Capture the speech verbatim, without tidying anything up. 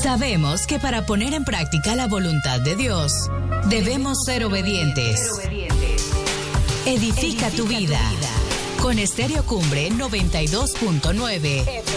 Sabemos que para poner en práctica la voluntad de Dios, debemos ser obedientes. Edifica tu vida. Con Estéreo Cumbre noventa y dos punto nueve.